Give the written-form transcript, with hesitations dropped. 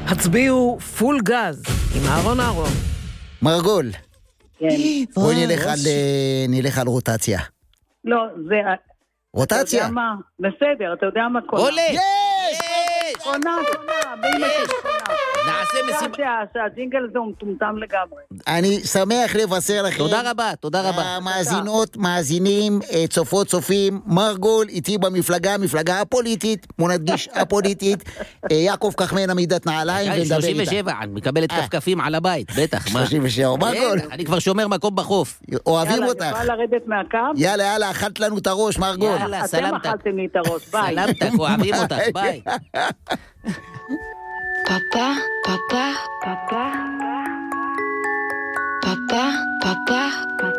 הצביעו פול גז עם אהרון. מרגול, כן. בואי נלך על רוטציה. לא, זה... רוטציה? אתה יודע מה? בסדר, אתה יודע מה קונה. עולה! קונה, באמא של קונה. נעשה מסיבה. שהג'ינגל הזה הוא מטומטם לגמרי. אני שמח לבשר לכם. תודה רבה. המאזינות, מאזינים, צופות, צופים, מרגול איתי במפלגה, מפלגה הפוליטית, מונדגיש הפוליטית, יעקב כחמן עמידת נעליים, ונדבר איתה. 37, אני מקבלת כפכפים על הבית, בטח. 37, מרגול. אני כבר שומר מקום בחוף. אוהבים אותך. יאללה, אני יכולה לרדת מהקו? יאללה, אכלת לנו את הראש, מרגול. יאללה, אתם אכלתם לי את הראש, ביי. סלמתק, אוהבים אותך, ביי. Papa, papa, papa. Papa, papa, papa.